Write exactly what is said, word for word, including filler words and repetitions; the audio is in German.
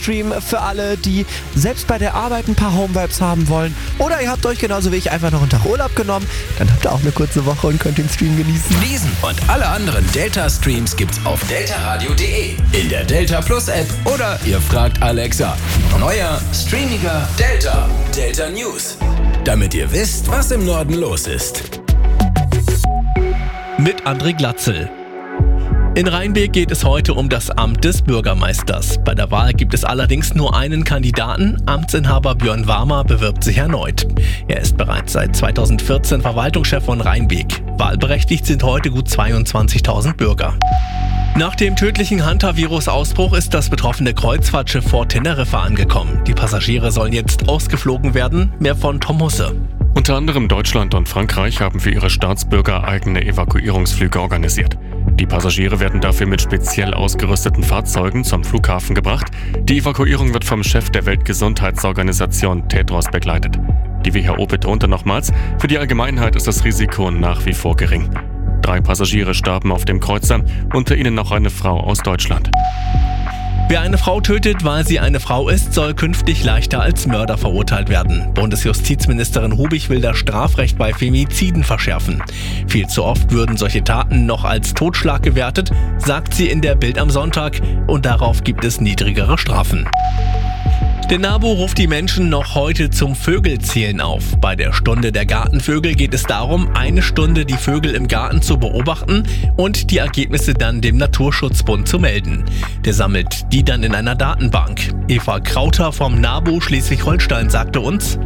Stream für alle, die selbst bei der Arbeit ein paar Home-Vibes haben wollen. Oder ihr habt euch genauso wie ich einfach noch einen Tag Urlaub genommen. Dann habt ihr auch eine kurze Woche und könnt den Stream genießen. Diesen und alle anderen Delta-Streams gibt's auf delta radio punkt de, in der Delta Plus App oder ihr fragt Alexa. Neuer, streamiger Delta. Delta News. Damit ihr wisst, was im Norden los ist. Mit André Glatzel. In Rheinbeek geht es heute um das Amt des Bürgermeisters. Bei der Wahl gibt es allerdings nur einen Kandidaten. Amtsinhaber Björn Warmer bewirbt sich erneut. Er ist bereits seit zweitausendvierzehn Verwaltungschef von Rheinbeek. Wahlberechtigt sind heute gut zweiundzwanzigtausend Bürger. Nach dem tödlichen Hantavirus-Ausbruch ist das betroffene Kreuzfahrtschiff vor Teneriffa angekommen. Die Passagiere sollen jetzt ausgeflogen werden. Mehr von Tom Husse. Unter anderem Deutschland und Frankreich haben für ihre Staatsbürger eigene Evakuierungsflüge organisiert. Die Passagiere werden dafür mit speziell ausgerüsteten Fahrzeugen zum Flughafen gebracht. Die Evakuierung wird vom Chef der Weltgesundheitsorganisation Tedros begleitet. Die W H O betonte nochmals, für die Allgemeinheit ist das Risiko nach wie vor gering. Drei Passagiere starben auf dem Kreuzer, unter ihnen noch eine Frau aus Deutschland. Wer eine Frau tötet, weil sie eine Frau ist, soll künftig leichter als Mörder verurteilt werden. Bundesjustizministerin Hubig will das Strafrecht bei Femiziden verschärfen. Viel zu oft würden solche Taten noch als Totschlag gewertet, sagt sie in der Bild am Sonntag, und darauf gibt es niedrigere Strafen. Der NABU ruft die Menschen noch heute zum Vögelzählen auf. Bei der Stunde der Gartenvögel geht es darum, eine Stunde die Vögel im Garten zu beobachten und die Ergebnisse dann dem Naturschutzbund zu melden. Der sammelt die dann in einer Datenbank. Eva Krauter vom NABU Schleswig-Holstein sagte uns: